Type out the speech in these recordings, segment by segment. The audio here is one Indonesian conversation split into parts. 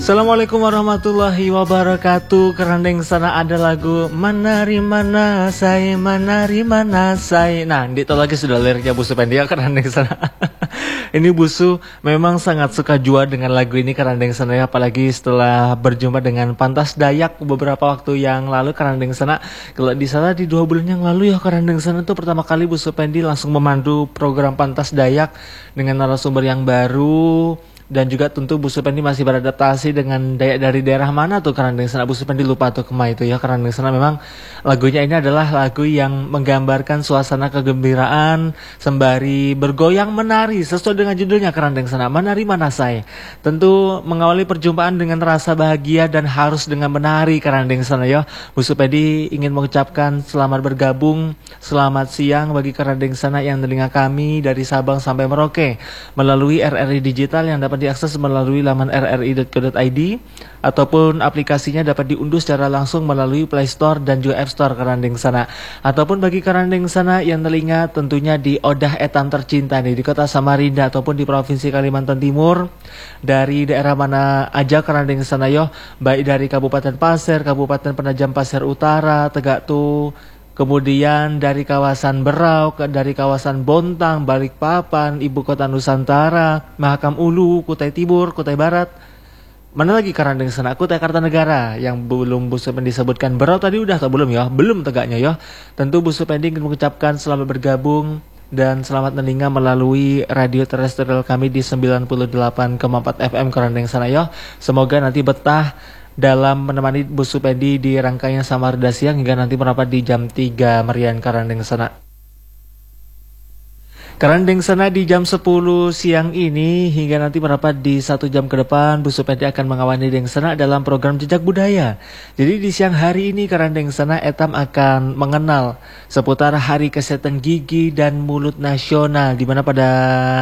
Assalamualaikum warahmatullahi wabarakatuh. Kerandeng sana ada lagu Menari Manasai, Menari Manasai. Nah, itu lagi sudah liriknya Busu Pendi ya, Kerandeng sana. Ini Busu memang sangat suka jua dengan lagu ini, Kerandeng sana ya. Apalagi setelah berjumpa dengan Pantas Dayak beberapa waktu yang lalu, Kerandeng sana. Kalau di sana di 2 bulan yang lalu ya, Kerandeng sana itu pertama kali Busu Pendi langsung memandu program Pantas Dayak dengan narasumber yang baru. Dan juga tentu Busu Pendi masih beradaptasi dengan Dayak dari daerah mana tuh, Kerandeng sana. Busu Pendi lupa tuh kemana itu ya, Kerandeng sana. Memang lagunya ini adalah lagu yang menggambarkan suasana kegembiraan sembari bergoyang menari sesuai dengan judulnya, Kerandeng sana, Menari Manasai. Tentu mengawali perjumpaan dengan rasa bahagia dan harus dengan menari, Kerandeng sana ya. Busu Pendi ingin mengucapkan selamat bergabung, selamat siang bagi Kerandeng sana yang telinga kami dari Sabang sampai Merauke melalui RRI Digital yang dapat diakses melalui laman rri.co.id ataupun aplikasinya dapat diunduh secara langsung melalui Play Store dan juga App Store, Kerandeng sana. Ataupun bagi Kerandeng sana yang telinga tentunya di Odah Etam tercinta nih di kota Samarinda ataupun di Provinsi Kalimantan Timur, dari daerah mana aja Kerandeng sana yo, baik dari Kabupaten Pasir, Kabupaten Penajam Pasir Utara, Tegaktu, kemudian dari kawasan Berau, dari kawasan Bontang, Balikpapan, Ibu Kota Nusantara, Mahakam Ulu, Kutai Timur, Kutai Barat. Mana lagi Kerandeng sana? Kutai Kartanegara yang belum Busu Pendi disebutkan. Berau tadi udah atau belum ya? Belum tegaknya ya. Tentu Busu Pendi ingin mengucapkan selamat bergabung dan selamat telinga melalui radio terestrial kami di 98,4 FM Kerandeng sana ya. Semoga nanti betah dalam menemani Busu Pendi di rangkaian Samarinda Siang hingga nanti merapat di jam 3 merian, Kerandeng sana. Kerandeng sana di jam 10 siang ini hingga nanti merapat di 1 jam ke depan, Busu Pendi akan mengawani Deng sana dalam program Jejak Budaya. Jadi di siang hari ini Kerandeng sana Etam akan mengenal seputar Hari Kesehatan Gigi dan Mulut Nasional, di mana pada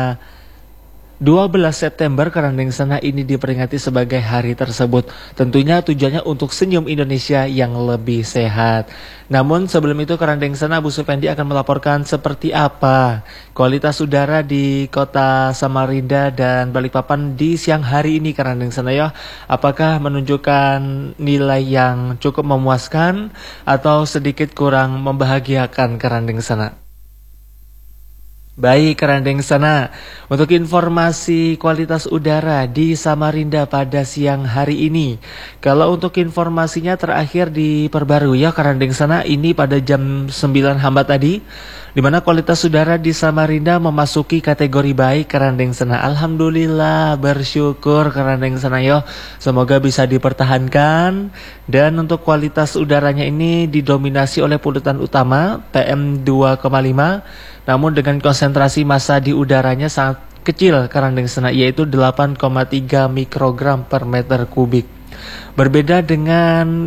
12 September Kerandeng sana ini diperingati sebagai hari tersebut. Tentunya tujuannya untuk senyum Indonesia yang lebih sehat. Namun sebelum itu Kerandeng sana Busu Pendi akan melaporkan seperti apa kualitas udara di kota Samarinda dan Balikpapan di siang hari ini, Kerandeng sana ya. Apakah menunjukkan nilai yang cukup memuaskan atau sedikit kurang membahagiakan, Kerandeng sana? Baik, Kerandeng sana, untuk informasi kualitas udara di Samarinda pada siang hari ini. Kalau untuk informasinya terakhir diperbarui ya, Kerandeng sana, ini pada jam 9 hamba tadi, di mana kualitas udara di Samarinda memasuki kategori baik, Kerandeng sana. Alhamdulillah, bersyukur Kerandeng sana yo. Semoga bisa dipertahankan. Dan untuk kualitas udaranya ini didominasi oleh polutan utama PM2,5. Namun dengan konsentrasi massa di udaranya sangat kecil, Kerandeng sana, yaitu 8,3 mikrogram per meter kubik. Berbeda dengan